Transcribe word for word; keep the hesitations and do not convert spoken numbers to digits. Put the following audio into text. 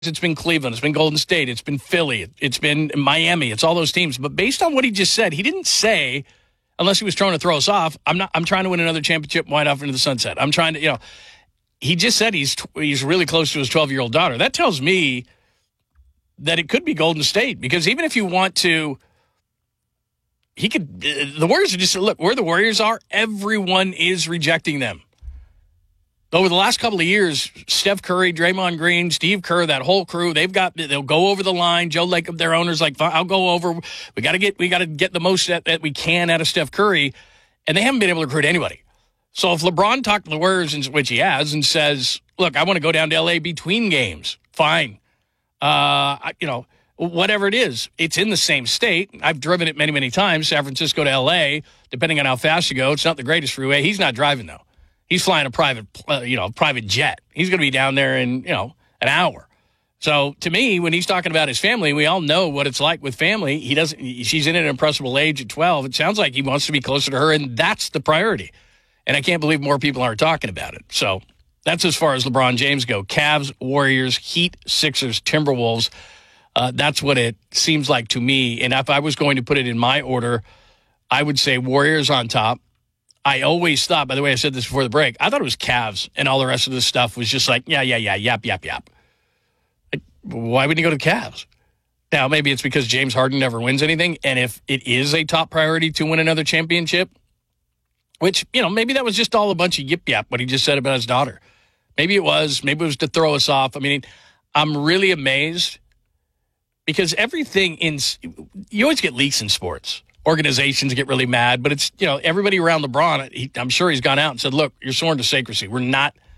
It's been Cleveland. It's been Golden State. It's been Philly. It's been Miami. It's all those teams. But based on what he just said, he didn't say, unless he was trying to throw us off, I'm not. I'm trying to win another championship right off into the sunset. I'm trying to, you know, he just said he's he's really close to his twelve-year-old daughter. That tells me that it could be Golden State, because even if you want to, he could, the Warriors are just, look, where the Warriors are, everyone is rejecting them. Over the last couple of years, Steph Curry, Draymond Green, Steve Kerr, that whole crew, they've got, they'll go over the line. Joe Lacob, their owner's like, I'll go over. We got to get, we got to get the most that, that we can out of Steph Curry. And they haven't been able to recruit anybody. So if LeBron talked to the Warriors, which he has, and says, look, I want to go down to L A between games, fine. Uh, you know, whatever it is, it's in the same state. I've driven it many, many times, San Francisco to L A, depending on how fast you go. It's not the greatest freeway. He's not driving, though. He's flying a private, uh, you know, private jet. He's going to be down there in, you know, an hour. So to me, when he's talking about his family, we all know what it's like with family. He doesn't. She's in an impressionable age at twelve. It sounds like he wants to be closer to her, and that's the priority. And I can't believe more people aren't talking about it. So that's as far as LeBron James go. Cavs, Warriors, Heat, Sixers, Timberwolves. Uh, that's what it seems like to me. And if I was going to put it in my order, I would say Warriors on top. I always thought, by the way, I said this before the break, I thought it was Cavs, and all the rest of this stuff was just like, yeah, yeah, yeah, yap, yap, yap. Like, why would you go to Cavs? Now, maybe it's because James Harden never wins anything, and if it is a top priority to win another championship, which, you know, maybe that was just all a bunch of yip yap, what he just said about his daughter. Maybe it was. Maybe it was to throw us off. I mean, I'm really amazed because everything in – you always get leaks in sports. Organizations get really mad, but it's, you know, everybody around LeBron, he, I'm sure he's gone out and said, look, you're sworn to secrecy. We're not –